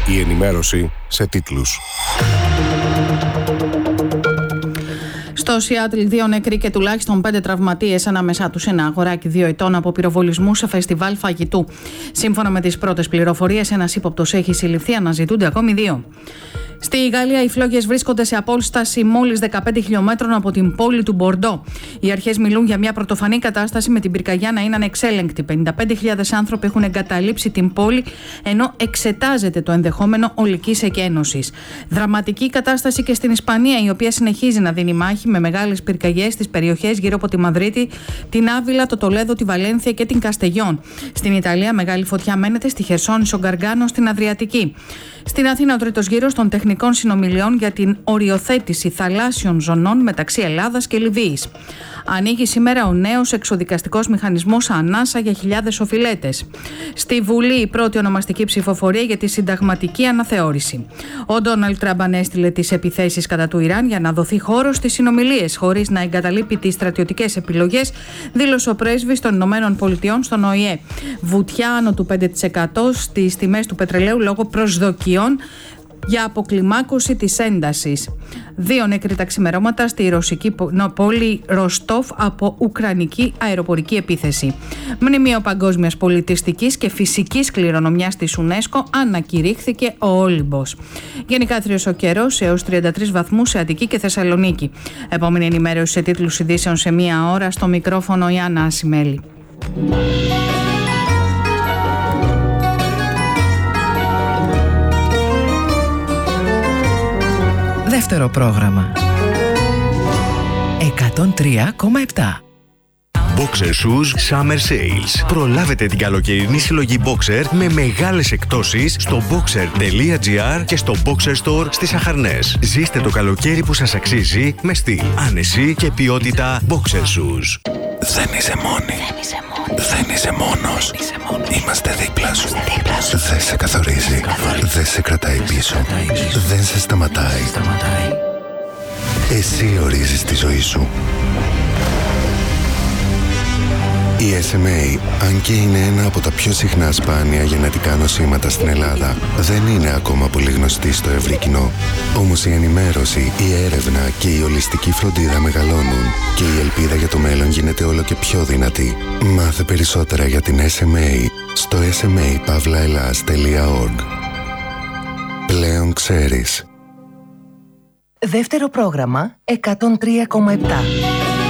Η ενημέρωση σε τίτλους. Στο Σιάτλ, 2 νεκροί και τουλάχιστον 5 τραυματίες, ανάμεσά τους ένα αγοράκι 2 ετών από πυροβολισμού σε φεστιβάλ φαγητού. Σύμφωνα με τις πρώτες πληροφορίες, ένας ύποπτος έχει συλληφθεί, αναζητούνται ακόμη 2. Στη Γαλλία, οι φλόγες βρίσκονται σε απόσταση μόλις 15 χιλιόμετρων από την πόλη του Μπορντό. Οι αρχές μιλούν για μια πρωτοφανή κατάσταση, με την πυρκαγιά να είναι ανεξέλεγκτη. 55.000 άνθρωποι έχουν εγκαταλείψει την πόλη, ενώ εξετάζεται το ενδεχόμενο ολικής εκένωσης. Δραματική κατάσταση και στην Ισπανία, η οποία συνεχίζει να δίνει μάχη με μεγάλες πυρκαγιές στις περιοχές γύρω από τη Μαδρίτη, την Άβυλα, το Τολέδο, τη Βαλένθια και την Καστεγιόν. Στην Ιταλία, μεγάλη φωτιά μένεται στη Χερσόνησο Γκαργκάνο στην Αδριατική. Στην Αθήνα, ο τρίτος γύρος των τεχνικών συνομιλιών για την οριοθέτηση θαλάσσιων ζωνών μεταξύ Ελλάδας και Λιβύης. Ανοίγει σήμερα ο νέος εξοδικαστικός μηχανισμός ανάσα για χιλιάδες οφειλέτες. Στη Βουλή, η πρώτη ονομαστική ψηφοφορία για τη συνταγματική αναθεώρηση. Ο Ντόναλντ Τραμπ ανέστειλε τις επιθέσεις κατά του Ιράν για να δοθεί χώρο στις συνομιλίες, χωρίς να εγκαταλείπει τις στρατιωτικές επιλογές, δήλωσε ο πρέσβης των Ηνωμένων Πολιτειών στον ΟΗΕ. Βουτιά άνω του 5% στις τιμές του πετρελαίου λόγω προσδοκιών για αποκλιμάκωση της έντασης. 2 νεκροί τα ξημερώματα στη ρωσική πόλη Ροστόφ από ουκρανική αεροπορική επίθεση. Μνημείο παγκόσμιας πολιτιστικής και φυσικής κληρονομιάς της UNESCO ανακηρύχθηκε ο Όλυμπος. Γενικά θριος ο καιρός, έως 33 βαθμούς σε Αττική και Θεσσαλονίκη. Επόμενη ενημέρωση σε τίτλους ειδήσεων σε 1 ώρα. Στο μικρόφωνο η Άννα Ασημέλη. Δεύτερο πρόγραμμα 103,7. Boxer Shoes Summer Sales. Προλάβετε την καλοκαιρινή συλλογή Boxer με μεγάλες εκπτώσεις στο boxer.gr και στο Boxer Store στις Αχαρνές. Ζήστε το καλοκαίρι που σας αξίζει με στυλ, άνεση και ποιότητα Boxer Shoes. Δεν είσαι μόνη. Δεν είσαι μόνος. Είμαστε δίπλα σου. Δεν σε καθορίζει. Δεν σε κρατάει πίσω. Δεν σε σταματάει. Εσύ ορίζεις τη ζωή σου. Η SMA, αν και είναι ένα από τα πιο συχνά σπάνια γενετικά νοσήματα στην Ελλάδα, δεν είναι ακόμα πολύ γνωστή στο ευρύ κοινό. Όμως η ενημέρωση, η έρευνα και η ολιστική φροντίδα μεγαλώνουν και η ελπίδα για το μέλλον γίνεται όλο και πιο δυνατή. Μάθε περισσότερα για την SMA στο sma-pavlaelas.org. Πλέον ξέρεις. Δεύτερο πρόγραμμα 103,7.